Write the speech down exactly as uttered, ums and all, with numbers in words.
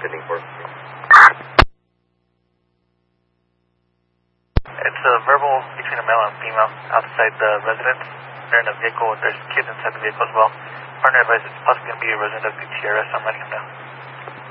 pending for. It's a verbal between a male and female outside the residence. They're in a vehicle. There's kids inside the vehicle as well. Partner advised it's possibly going to be a resident of Gutierrez. I'm letting him know.